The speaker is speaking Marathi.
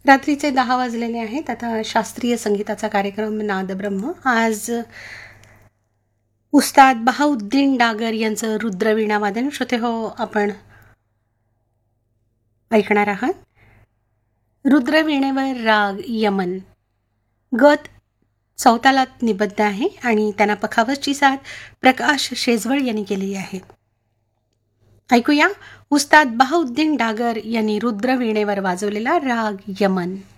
रात्रीचे 10 वाजलेले आहेत. आता शास्त्रीय संगीताचा कार्यक्रम नादब्रह्म. आज उस्ताद बहाउद्दीन डागर यांचं रुद्रवीणा वादन श्रोतेहो आपण ऐकणार आहात. रुद्रवीणेवर राग यमन, गत चौतालात निबद्ध आहे आणि त्यांना पखावजची साथ प्रकाश शेजवळ यांनी केली आहे. ऐकूया उस्ताद बहाउद्दीन डागर यांनी रुद्रवीणेवर वाजवलेला राग यमन.